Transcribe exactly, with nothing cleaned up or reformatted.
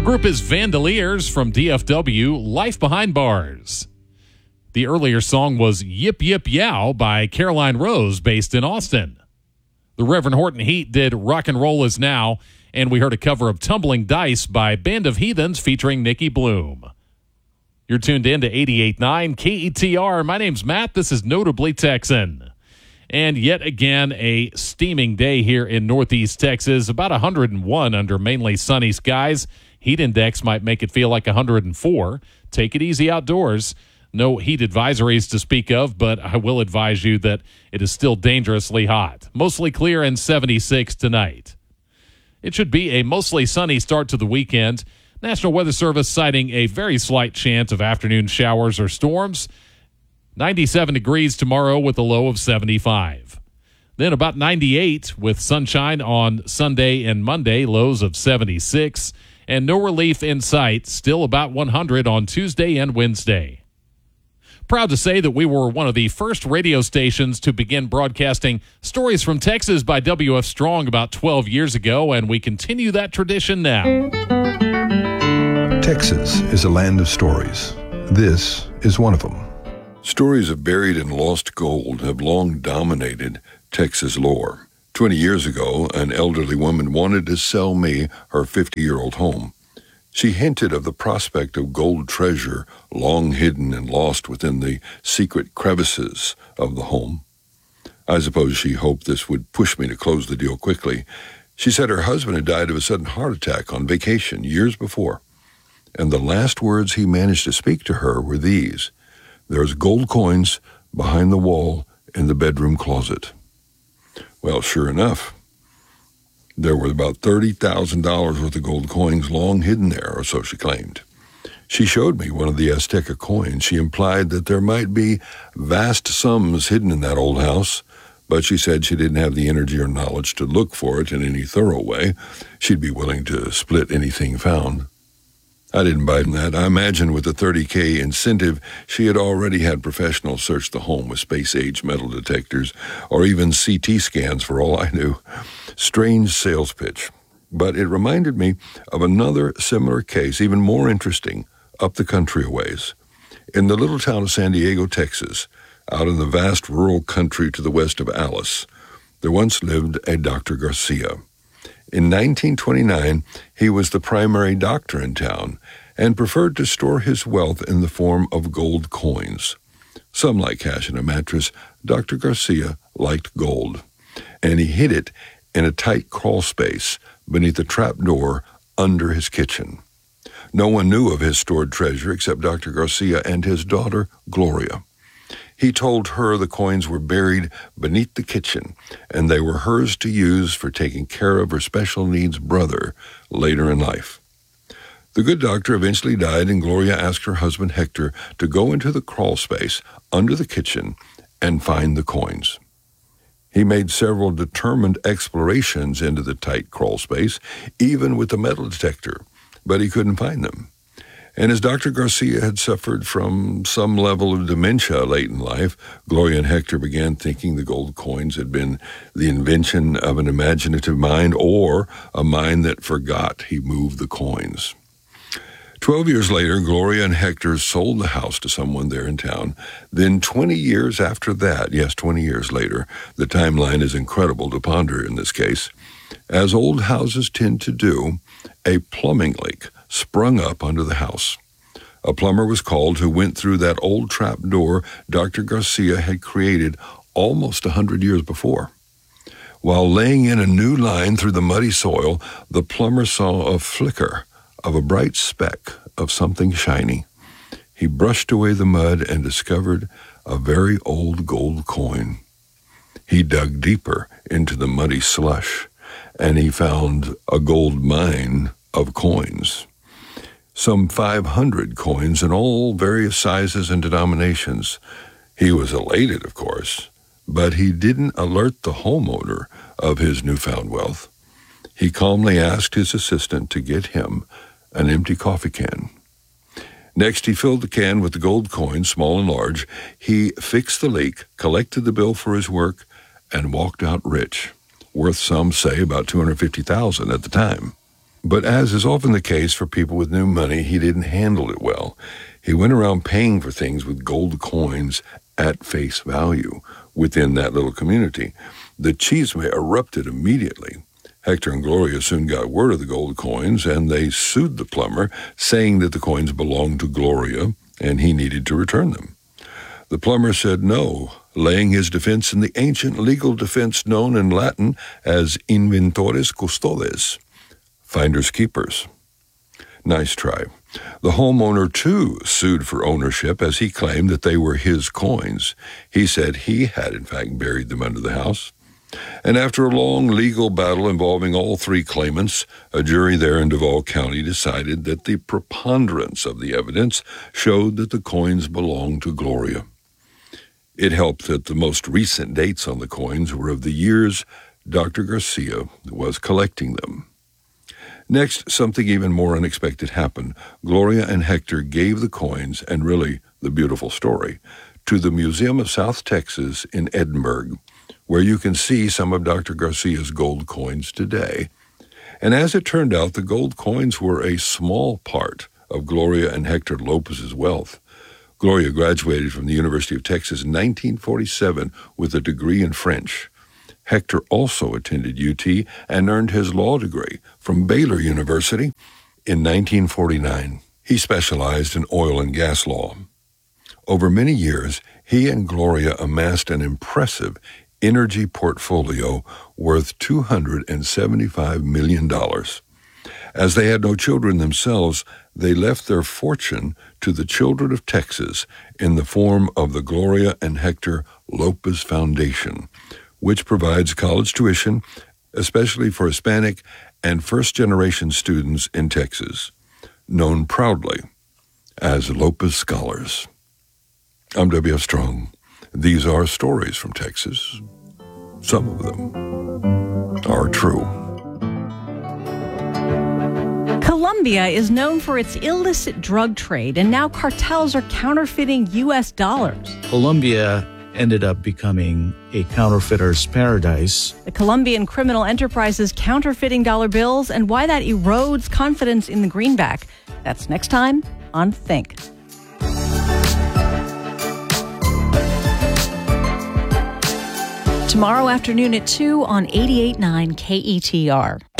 The group is Vandaliers from D F W, Life Behind Bars. The earlier song was Yip Yip Yow by Caroline Rose, based in Austin. The Reverend Horton Heat did Rock and Roll Is Now, and we heard a cover of Tumbling Dice by Band of Heathens featuring Nikki Bloom. You're tuned in to eighty-eight point nine K E T R. My name's Matt. This is Notably Texan. And yet again, a steaming day here in Northeast Texas. About one hundred one under mainly sunny skies. Heat index might make it feel like one hundred four. Take it easy outdoors. No heat advisories to speak of, but I will advise you that it is still dangerously hot. Mostly clear and seventy-six tonight. It should be a mostly sunny start to the weekend. National Weather Service citing a very slight chance of afternoon showers or storms. ninety-seven degrees tomorrow with a low of seventy-five. Then about ninety-eight with sunshine on Sunday and Monday, lows of seventy-six. And no relief in sight, still about one hundred on Tuesday and Wednesday. Proud to say that we were one of the first radio stations to begin broadcasting Stories from Texas by W F Strong about twelve years ago, and we continue that tradition now. Texas is a land of stories. This is one of them. Stories of buried and lost gold have long dominated Texas lore. Twenty years ago, an elderly woman wanted to sell me her fifty-year-old home. She hinted of the prospect of gold treasure long hidden and lost within the secret crevices of the home. I suppose she hoped this would push me to close the deal quickly. She said her husband had died of a sudden heart attack on vacation years before, and the last words he managed to speak to her were these: "There's gold coins behind the wall in the bedroom closet." Well, sure enough, there were about thirty thousand dollars worth of gold coins long hidden there, or so she claimed. She showed me one of the Azteca coins. She implied that there might be vast sums hidden in that old house, but she said she didn't have the energy or knowledge to look for it in any thorough way. She'd be willing to split anything found. I didn't bite on that. I imagined with the thirty K incentive, she had already had professionals search the home with space-age metal detectors, or even C T scans for all I knew. Strange sales pitch. But it reminded me of another similar case, even more interesting, up the country a ways. In the little town of San Diego, Texas, out in the vast rural country to the west of Alice, there once lived a Doctor Garcia. In nineteen twenty-nine, he was the primary doctor in town and preferred to store his wealth in the form of gold coins. Some like cash in a mattress. Doctor Garcia liked gold, and he hid it in a tight crawl space beneath a trap door under his kitchen. No one knew of his stored treasure except Doctor Garcia and his daughter, Gloria. He told her the coins were buried beneath the kitchen, and they were hers to use for taking care of her special needs brother later in life. The good doctor eventually died, and Gloria asked her husband Hector to go into the crawl space under the kitchen and find the coins. He made several determined explorations into the tight crawl space, even with the metal detector, but he couldn't find them. And as Doctor Garcia had suffered from some level of dementia late in life, Gloria and Hector began thinking the gold coins had been the invention of an imaginative mind, or a mind that forgot he moved the coins. Twelve years later, Gloria and Hector sold the house to someone there in town. Then twenty years after that, yes, twenty years later, the timeline is incredible to ponder in this case, as old houses tend to do, a plumbing leak sprung up under the house. A plumber was called who went through that old trap door Doctor Garcia had created almost a hundred years before. While laying in a new line through the muddy soil, the plumber saw a flicker of a bright speck of something shiny. He brushed away the mud and discovered a very old gold coin. He dug deeper into the muddy slush, and he found a gold mine of coins. Some five hundred coins in all various sizes and denominations. He was elated, of course, but he didn't alert the homeowner of his newfound wealth. He calmly asked his assistant to get him an empty coffee can. Next, he filled the can with the gold coins, small and large. He fixed the leak, collected the bill for his work, and walked out rich, worth some say about two hundred fifty thousand dollars at the time. But as is often the case for people with new money, he didn't handle it well. He went around paying for things with gold coins at face value within that little community. The chisme erupted immediately. Hector and Gloria soon got word of the gold coins, and they sued the plumber, saying that the coins belonged to Gloria, and he needed to return them. The plumber said no, laying his defense in the ancient legal defense known in Latin as inventores custodes, finders keepers. Nice try. The homeowner, too, sued for ownership as he claimed that they were his coins. He said he had, in fact, buried them under the house. And after a long legal battle involving all three claimants, a jury there in Duval County decided that the preponderance of the evidence showed that the coins belonged to Gloria. It helped that the most recent dates on the coins were of the years Doctor Garcia was collecting them. Next, something even more unexpected happened. Gloria and Hector gave the coins, and really the beautiful story, to the Museum of South Texas in Edinburgh, where you can see some of Doctor Garcia's gold coins today. And as it turned out, the gold coins were a small part of Gloria and Hector Lopez's wealth. Gloria graduated from the University of Texas in nineteen forty-seven with a degree in French. Hector also attended U T and earned his law degree from Baylor University in nineteen forty-nine. He specialized in oil and gas law. Over many years, he and Gloria amassed an impressive energy portfolio worth two hundred seventy-five million dollars. As they had no children themselves, they left their fortune to the children of Texas in the form of the Gloria and Hector Lopez Foundation, which provides college tuition, especially for Hispanic and first-generation students in Texas, known proudly as Lopez Scholars. I'm W F Strong. These are stories from Texas. Some of them are true. Colombia is known for its illicit drug trade, and now cartels are counterfeiting U S dollars. Colombia ended up becoming a counterfeiter's paradise. The Colombian criminal enterprises counterfeiting dollar bills and why that erodes confidence in the greenback. That's next time on Think. Tomorrow afternoon at two on eighty-eight point nine K E T R.